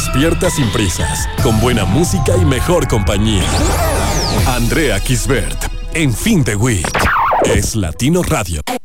Despierta sin prisas, con buena música y mejor compañía. Andrea Kisbert, en Fin de Week. Es Latino Radio.